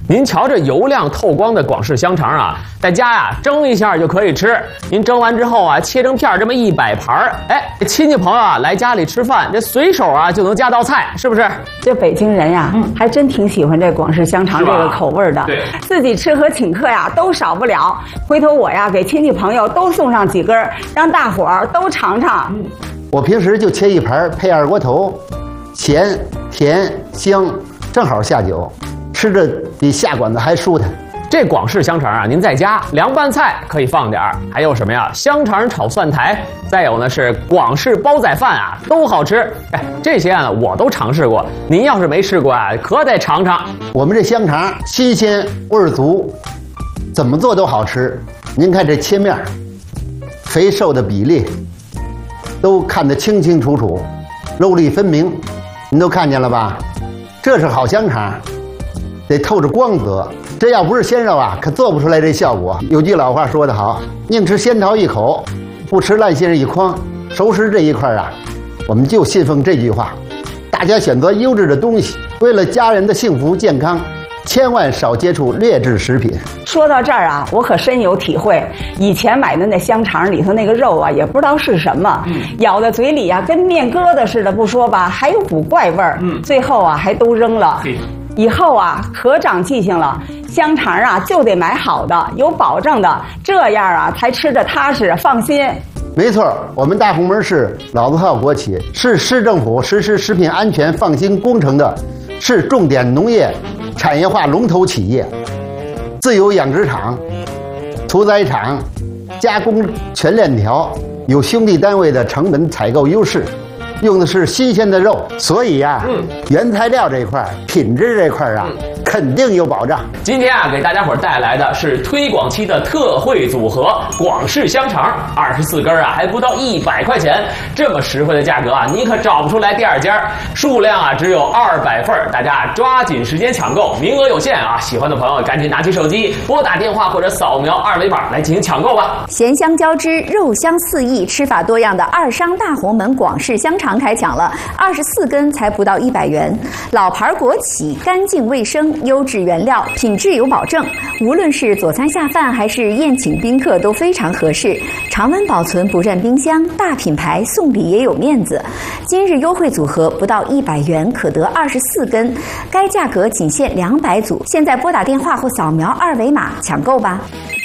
您瞧这油亮透光的广式香肠啊，在家呀蒸一下就可以吃。您蒸完之后啊，切成片这么100盘，哎，亲戚朋友啊来家里吃饭，这随手啊就能加道菜，是不是？ 这北京人呀，还真挺喜欢这广式香肠这个口味的。 对， 自己吃和请客呀都少不了。回头我呀给亲戚朋友都送上几根，让大伙儿都尝尝。 我平时就切一盘配二锅头，咸甜香，正好下酒。吃着比下馆子还舒坦。 这广式香肠啊，您在家凉拌菜可以放点儿，还有什么呀？香肠炒蒜苔，再有呢是广式煲仔饭啊，都好吃。哎，这些啊我都尝试过，您要是没试过啊，可得尝尝。 我们这香肠新鲜味儿足，怎么做都好吃。您看这切面，肥瘦的比例都看得清清楚楚，肉粒分明，您都看见了吧？这是好香肠。得透着光泽，这要不是鲜肉啊，可做不出来这效果。有句老话说得好，宁吃仙桃一口，不吃烂杏一筐。熟食这一块啊，我们就信奉这句话，大家选择优质的东西，为了家人的幸福健康，千万少接触劣质食品。 说到这儿啊，我可深有体会。以前买的那香肠里头那个肉啊，也不知道是什么，咬在嘴里啊，跟面疙瘩似的不说吧，还有股怪味儿。最后啊，还都扔了。以后啊，可长记性了，香肠啊就得买好的，有保证的，这样啊才吃着踏实放心。 没错，我们大红门市老字号国企，是市政府实施食品安全放心工程的市重点农业产业化龙头企业，自有养殖场、屠宰场、加工全链条，有兄弟单位的成本采购优势。用的是新鲜的肉，所以呀，原材料这块、品质这块啊，肯定有保障。 今天啊，给大家伙带来的是推广期的特惠组合广式香肠，24根啊，还不到100块钱，这么实惠的价格啊，你可找不出来第二家。数量啊只有200份，大家抓紧时间抢购，名额有限啊！喜欢的朋友赶紧拿起手机，拨打电话或者扫描2维码来进行抢购吧。 咸香交织，肉香四溢，吃法多样的二商大红门广式香肠开抢了，24根才不到100元，老牌国企，干净卫生，优质原料，品质有保证。无论是佐餐下饭还是宴请宾客都非常合适，常温保存不占冰箱，大品牌送礼也有面子。今日优惠组合不到100元可得24根，该价格仅限200组。现在拨打电话或扫描2维码抢购吧。